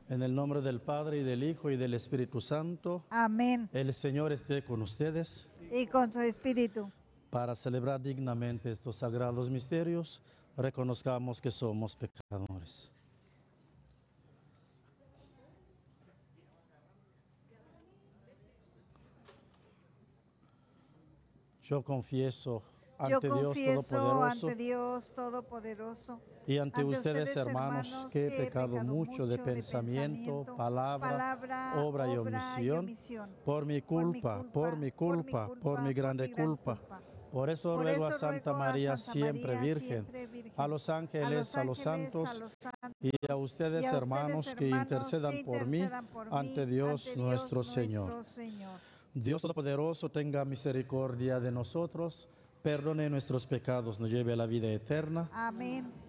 En el nombre del Padre, y del Hijo, y del Espíritu Santo. Amén. El Señor esté con ustedes. Y con su espíritu. Para celebrar dignamente estos sagrados misterios, reconozcamos que somos pecadores. Yo confieso ante Dios Todopoderoso y ante ustedes, hermanos, que he pecado mucho de pensamiento, palabra, obra y omisión, por mi culpa, por mi grande culpa. Por eso ruego a Santa María, siempre Virgen, a los ángeles, a los santos y a ustedes, hermanos, que intercedan por mí ante Dios nuestro Señor. Dios Todopoderoso tenga misericordia de nosotros, perdone nuestros pecados, nos lleve a la vida eterna. Amén.